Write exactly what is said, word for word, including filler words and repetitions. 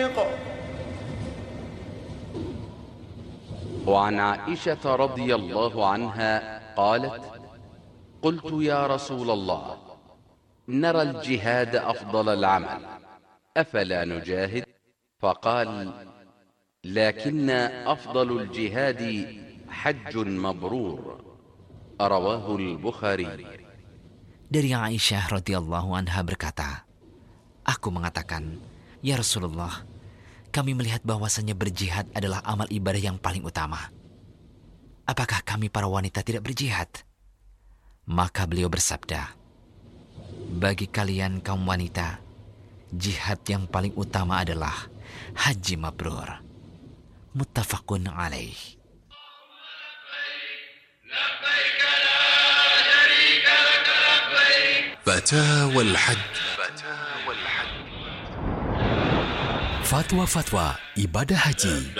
وعن عائشة رضي الله عنها قالت: قلت يا رسول الله، نرى الجهاد أفضل العمل، أفلا نجاهد؟ فقال: لكن أفضل الجهاد حج مبرور. رواه البخاري. Dari Aisyah radhiyallahu anha berkata, aku mengatakan, ya Rasulullah, kami melihat bahwasannya berjihad adalah amal ibadah yang paling utama. Apakah kami para wanita tidak berjihad? Maka beliau bersabda, bagi kalian kaum wanita, jihad yang paling utama adalah haji mabrur. Muttafaqun alaih. فتاوى الحج. Fatwa-fatwa ibadah haji